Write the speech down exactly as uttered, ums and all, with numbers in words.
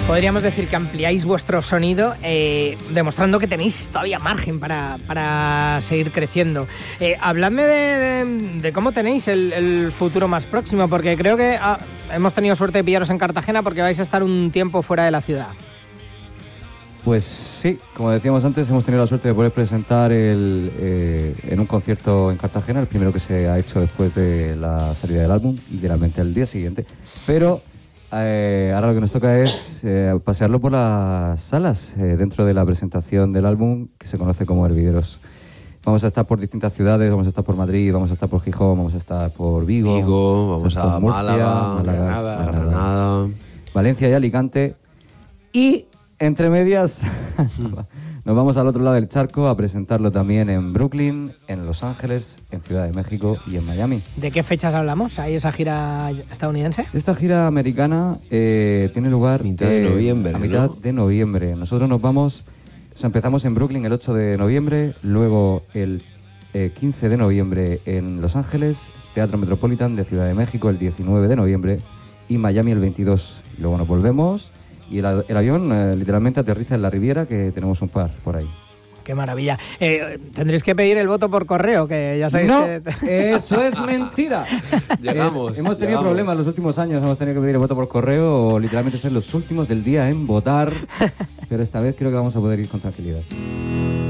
Podríamos decir que ampliáis vuestro sonido, eh, demostrando que tenéis todavía margen para, para seguir creciendo. Eh, habladme de, de, de cómo tenéis el, el futuro más próximo, porque creo que ah, hemos tenido suerte de pillaros en Cartagena porque vais a estar un tiempo fuera de la ciudad. Pues sí, como decíamos antes, hemos tenido la suerte de poder presentar el, eh, en un concierto en Cartagena, el primero que se ha hecho después de la salida del álbum, literalmente al día siguiente. Pero eh, ahora lo que nos toca es eh, pasearlo por las salas eh, dentro de la presentación del álbum, que se conoce como Hervideros. Vamos a estar por distintas ciudades, vamos a estar por Madrid, vamos a estar por Gijón, vamos a estar por Vigo, Vigo vamos a Murcia, Málaga, Málaga, Granada, Granada, Granada, Valencia y Alicante. Y entre medias nos vamos al otro lado del charco a presentarlo también en Brooklyn, en Los Ángeles, en Ciudad de México y en Miami. ¿De qué fechas hablamos? ¿Hay esa gira estadounidense? Esta gira americana eh, tiene lugar mitad de eh, noviembre, a mitad ¿no? de noviembre. Nosotros nos vamos, o sea, empezamos en Brooklyn el ocho de noviembre, luego el eh, quince de noviembre en Los Ángeles, Teatro Metropolitan de Ciudad de México el diecinueve de noviembre y Miami el veintidós. Luego nos volvemos. Y el, el avión eh, literalmente aterriza en la Riviera, que tenemos un par por ahí. ¡Qué maravilla! Eh, tendréis que pedir el voto por correo, que ya sabéis ¡No! que... ¡Eso es mentira! Llegamos. Eh, hemos tenido llegamos. problemas en los últimos años, hemos tenido que pedir el voto por correo o literalmente ser los últimos del día en votar. Pero esta vez creo que vamos a poder ir con tranquilidad.